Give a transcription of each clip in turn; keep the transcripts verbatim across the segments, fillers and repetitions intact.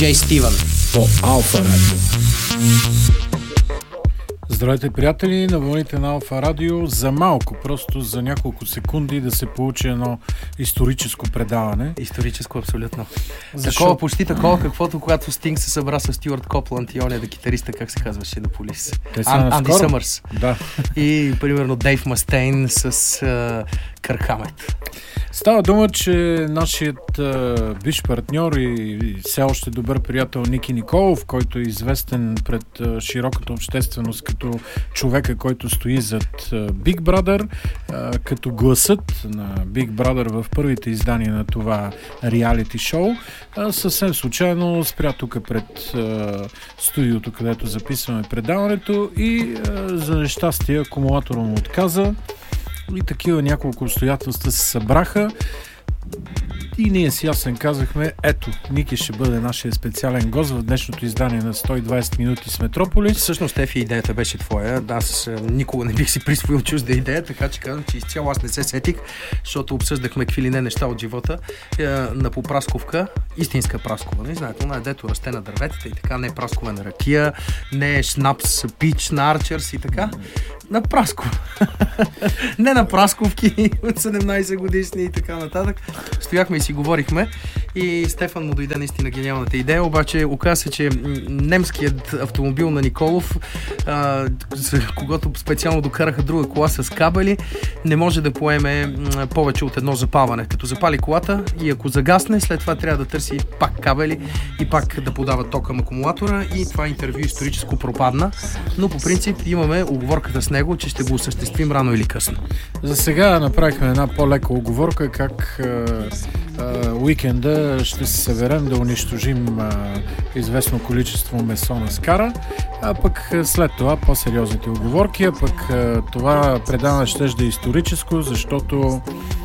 Джей Стивън по Алфа Радио. Здравейте, приятели, на вълните на Алфа Радио. За малко, просто за няколко секунди да се получи едно историческо предаване. Историческо, абсолютно. Защо? Такова, почти такова, каквото когато Стинг се събра с Стюарт Копланд и оня да китариста, как се казваше, да полис. Те са Ан- наскоро. Анди Съмърс. Да. И, примерно, Дейв Мастейн с uh, Кърк Хамет. Става дума, че нашият а, биш партньор и, и все още добър приятел Ники Николов, който е известен пред а, широката общественост като човека, който стои зад а, Big Brother, а, като гласът на Big Brother в първите издания на това реалити шоу, а, съвсем случайно спря тук пред а, студиото, където записваме предаването и а, за нещастие акумулатора му отказа. И такива няколко обстоятелства се събраха и ние с Ясен казахме, ето, Ники ще бъде нашия специален гост в днешното издание на сто и двайсет минути с Метрополис. Всъщност, Ефи, идеята беше твоя. Аз никога не бих си присвоил чужда идея, така че казвам, че изцяло аз не се сетих, защото обсъждахме какви ли не неща от живота е, на попрасковка, истинска праскова. Не знаете, она е дето расте на дърветата и така, не е праскова на ракия, не е шнапс, пич на арчерс и така. На праскова. Не на прасковки от седемнайсет годишни и така нататък. Стояхме и си говорихме и Стефан му дойде наистина гениалната идея, обаче оказа се, че немският автомобил на Николов, а, за когато специално докараха друга кола с кабели, не може да поеме повече от едно запалване. Като запали колата и ако загасне, след това трябва да търси пак кабели и пак да подава ток към акумулатора и това интервю историческо пропадна, но по принцип имаме уговорката с него, че ще го осъществим рано или късно. За сега направихме една по-лека уговорка, как а, а, уикенда ще се съберем да унищожим а, известно количество месо на скара, а пък след това по-сериозните уговорки, а пък а, това предаване ще да е историческо, защото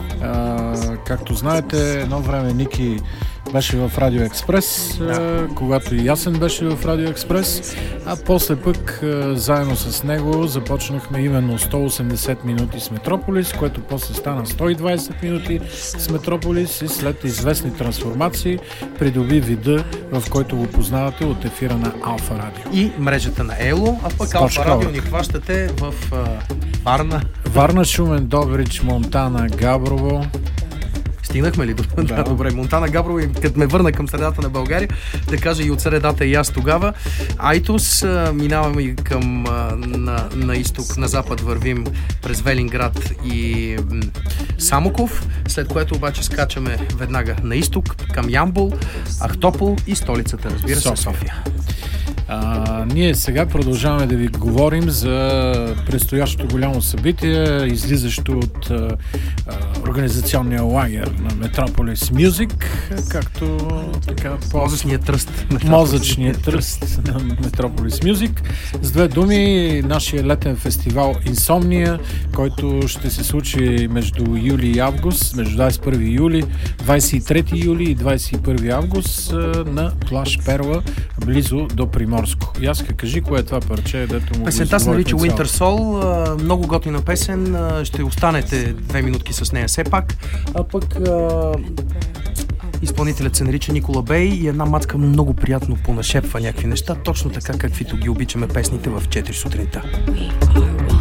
а, както знаете, едно време Ники беше в Радио Експрес, да. Когато и Ясен беше в Радио Експрес, а после пък заедно с него започнахме именно сто и осемдесет минути с Метрополис, което после стана сто и двайсет минути с Метрополис и след известни трансформации придоби вида, в който го познавате от ефира на Алфа Радио. И мрежата на Ело, а пък Алфа Радио ни хващате в uh, Варна. Варна, Шумен, Добрич, Монтана, Габрово. Стигнахме ли до... Да. Да, добре. Монтана, Габрово, и като ме върна към средата на България, да кажа и от средата и аз тогава. Айтос, минаваме и към на, на изток, на запад вървим през Велинград и м, Самоков, след което обаче скачаме веднага на изток към Ямбол, Ахтопол и столицата, разбира се, София. А, ние сега продължаваме да ви говорим за предстоящото голямо събитие, излизащо от а, организационния лагер на Metropolis Music, както така по... Мозъчният тръст. Мозъчният тръст на Metropolis Music. С две думи, нашия летен фестивал Инсомния, който ще се случи между юли и август, между двайсет и първи юли, двайсет и трети юли и двайсет и първи август на плаж Перла, близо до Приморско. Яска, кажи, кое е това парче, дето му... Песента се нарича Winter Soul, много готина песен, ще останете две минутки с нея все пак, а пък а, изпълнителят се нарича Никола Бей и една мацка много приятно понашепва някакви неща, точно така, каквито ги обичаме песните в четири сутринта.